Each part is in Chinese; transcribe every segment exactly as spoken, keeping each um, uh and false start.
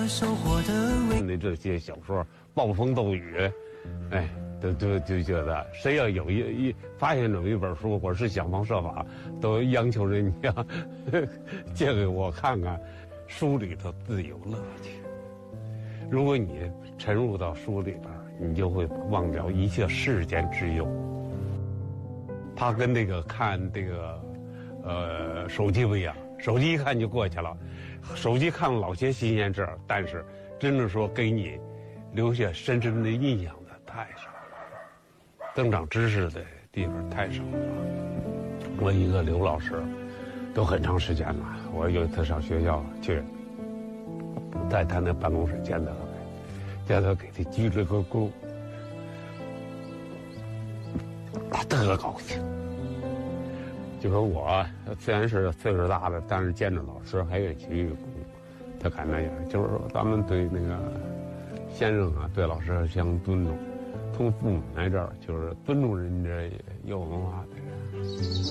了收获的味。 那这些小说暴风骤雨，哎，都都就觉得谁要有一一发现这么一本书，我是想方设法都央求人家呵呵借给我看看，书里头自有乐趣。如果你沉入到书里边，你就会忘掉一切世间之忧。它跟那个看这个，呃，手机不一样，手机一看就过去了，手机看了老些新鲜事儿，但是真的说给你留下深深的印象的太少了，增长知识的地方太少了。我一个刘老师，都很长时间了。我有一次上学校去，在他那办公室见到他，见他给他鞠了个躬，他特高兴。就说我虽然是岁数大了，但是见着老师还愿意鞠一个躬，他感觉就是说咱们对那个先生啊，对老师相当尊重。从父母来这儿就是尊重人家有文化的人。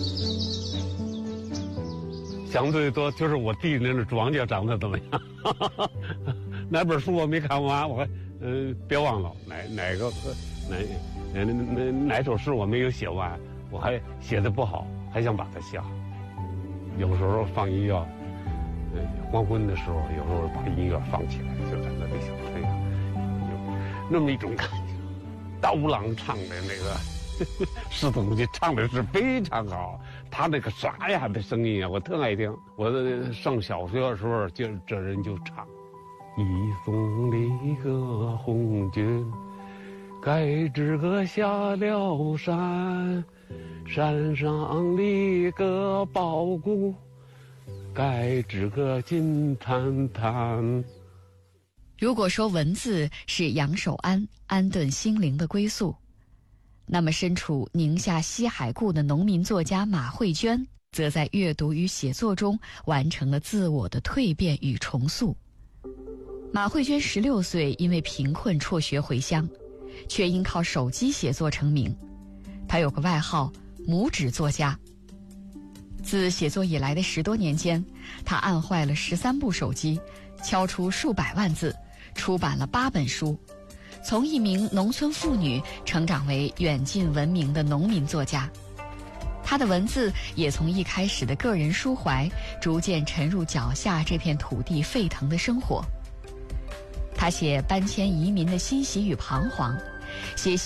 相对多就是我弟那个庄稼长得怎么样？哪本书我没看完，我嗯、呃、别忘了哪哪个哪哪哪哪首诗我没有写完，我还写的不好，还想把它写好。有时候放音乐，呃黄昏的时候，有时候把音乐放起来，就在那里想这样，有那么一种感觉。刀郎唱的那个是东西唱的是非常好，他那个沙哑的声音啊，我特爱听。我上小学的时候，就这人就唱：一送离个红军，该知个下了山，山上立个宝骨，该知个金灿灿。 如果说文字是杨守安安顿心灵的归宿，那么身处宁夏西海固的农民作家马慧娟，则在阅读与写作中完成了自我的蜕变与重塑。马慧娟十六岁因为贫困辍学回乡，却因靠手机写作成名。她有个外号“拇指作家”。自写作以来的十多年间，她按坏了十三部手机，敲出数百万字，出版了八本书，从一名农村妇女成长为远近闻名的农民作家。她的文字也从一开始的个人抒怀，逐渐沉入脚下这片土地沸腾的生活。她写搬迁移民的欣喜与彷徨，写